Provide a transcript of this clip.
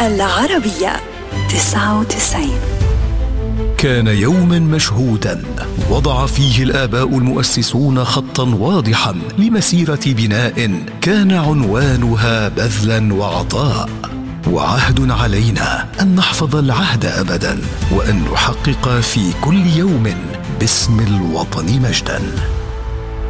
العربية 99. كان يوما مشهودا وضع فيه الآباء المؤسسون خطا واضحا لمسيرة بناء كان عنوانها بذلا وعطاء. وعهد علينا أن نحفظ العهد أبدا، وأن نحقق في كل يوم باسم الوطن مجدا.